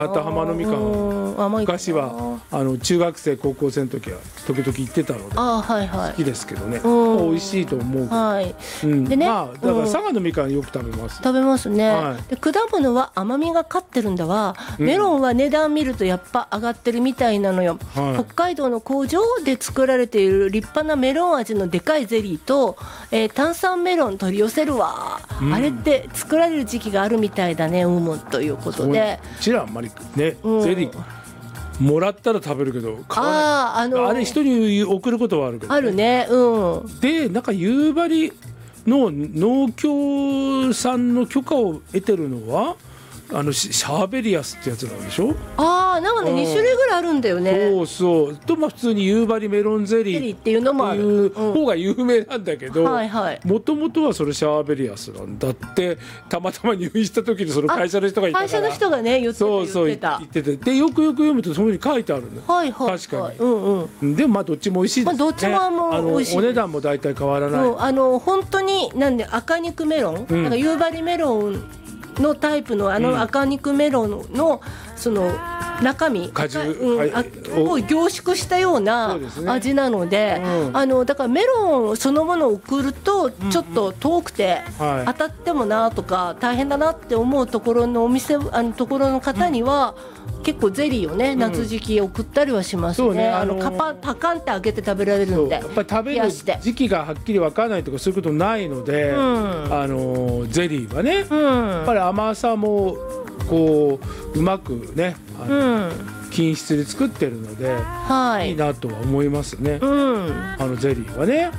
八幡のみかん、昔は中学生高校生の時は時々行ってたので好きですけどね、美味しいと思う。でね、だから佐賀のみかんよく食べます。 食べますね。で果物は甘みが勝ってるんだわ。メロンは値段見るとやっぱ上がってるみたいなのよ。北海道の工場で作られている立派なメロン味のでかいゼリーと、炭酸メロン取り寄せるわ。あれって作られる時期があるみたいだね、ということで。 うちらあんまりね、ゼリーもらったら食べるけど買わない。あれ人に送ることはあるけど、ね、 あるね。 でなんか夕張の農協さんの許可を得てるのはシャーベリアスってやつなんでしょ。 なんかね、2種類ぐらいあるんだよね。 そうと、普通に夕張メロンゼリーっていうのもある方が有名なんだけど、もともとはそれシャーベリアスなんだって。たまたま入院した時にその会社の人がいたから、 会社の人がね言っててでよく読むとそういうふうに書いてあるの。確かに。でもどっちも美味しいですね。 どっちも美味しい。 お値段も大体変わらない。 本当になんで赤肉メロン、なんか夕張メロンのタイプの赤肉メロンのその中身を凝縮したような味なので、だからメロンそのものを送るとちょっと遠くて当たってもなとか大変だなって思うところのお店ところの方には結構ゼリーをね、夏時期送ったりはしますね。パカンって開けて食べられるんで、 やっぱり食べる時期がはっきり分からないとかそういうことないので、ゼリーはね、やっぱり甘さもこううまくね、均質で作ってるので、いいなとは思いますね。ゼリーはね、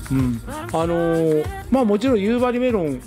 もちろん夕張メロン、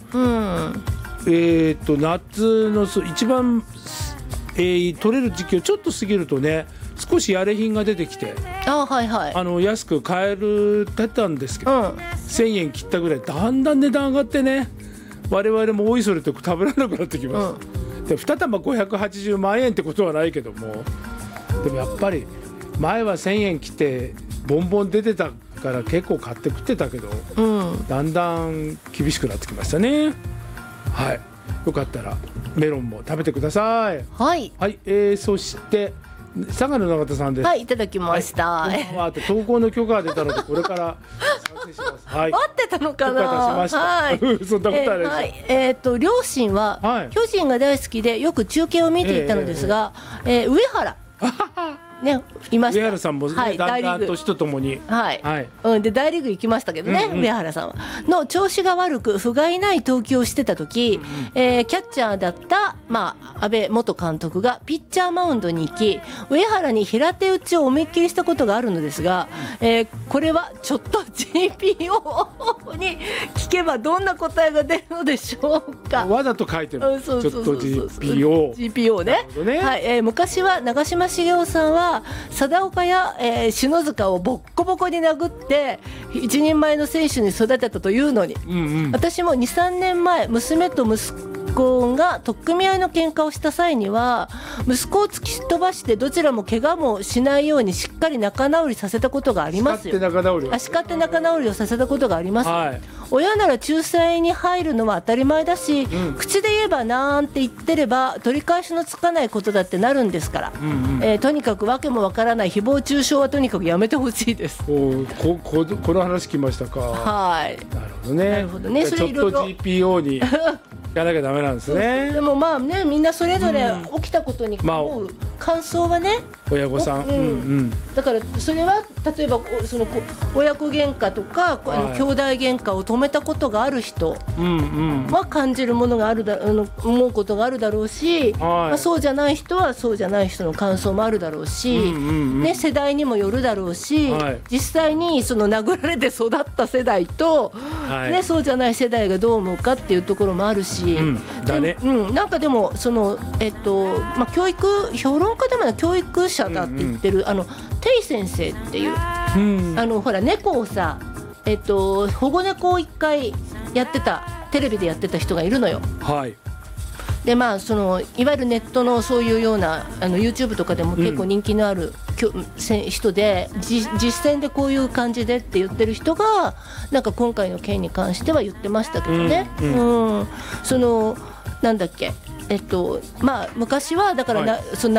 夏の一番取れる時期をちょっと過ぎるとね、少しやれ品が出てきて、安く買えるだったんですけど、1000円切ったぐらいだんだん値段上がってね、我々もおいそれと食べられなくなってきます。で2玉580万円ってことはないけども、でもやっぱり前は1000円切ってボンボン出てたから結構買って食ってたけど、だんだん厳しくなってきましたね。よかったらメロンも食べてください。そして佐賀の永田さんです。 いただきました。 投稿の許可が出たのでこれから参戦します。 待ってたのかな。 許可出しました。そんなことないです。両親は巨人が大好きでよく中継を見ていたのですが、上原ね、いました。 上原さんもね、だんだん年とともに、 で大リーグ行きましたけどね、上原さんはの調子が悪く不甲斐ない投球をしてた時、キャッチャーだった、安倍元監督がピッチャーマウンドに行き、上原に平手打ちを思いっきりしたことがあるのですが、これはちょっと GPO に聞けばどんな答えが出るのでしょうか。 わざと書いてる。ちょっと GPO ね。昔は長嶋茂雄さんは貞岡や、篠塚をボッコボコに殴って一人前の選手に育てたというのに、私も 2,3 年前娘と息子が取っ組み合いの喧嘩をした際には息子を突き飛ばしてどちらも怪我もしないようにしっかり仲直りさせたことがありますよ。叱って仲直りをさせたことがあります。親なら仲裁に入るのは当たり前だし、口で言えばなんて言ってれば取り返しのつかないことだってなるんですから、とにかく訳もわからない誹謗中傷はとにかくやめてほしいです。 この話きましたか。なるほどね。ちょっと GPO にやらなきゃダメなんですね。でもみんなそれぞれ起きたことに思う感想はね、 親御さん、 だからそれは例えばその親子喧嘩とか、兄弟喧嘩を止めたことがある人は感じるものがある思うことがあるだろうし、そうじゃない人はそうじゃない人の感想もあるだろうし、世代にもよるだろうし、実際にその殴られて育った世代と、そうじゃない世代がどう思うかっていうところもあるし、なんかでもその教育評論家でもない教育者だって言ってるテイ先生っていう、ほら猫をさ、保護猫を一回やってたテレビでやってた人がいるのよ。でそのいわゆるネットのそういうようなYouTube とかでも結構人気のある、人で実践でこういう感じでって言ってる人がなんか今回の件に関しては言ってましたけどね。そのなんだっけ、 まあ、昔はだからその